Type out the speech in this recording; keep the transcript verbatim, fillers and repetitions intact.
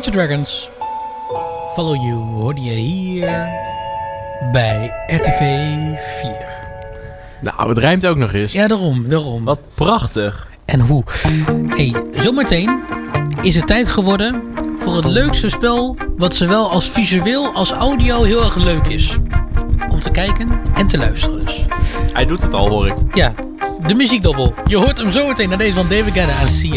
Imagine Dragons. Follow You hoorde je hier bij R T V vier. Nou, het rijmt ook nog eens. Ja, daarom, daarom. Wat prachtig. En hoe. Hey, zometeen is het tijd geworden voor het leukste spel wat zowel als visueel als audio heel erg leuk is. Om te kijken en te luisteren dus. Hij doet het al, hoor ik. Ja, de muziekdobbel. Je hoort hem zometeen naar deze van David Guetta en Sia.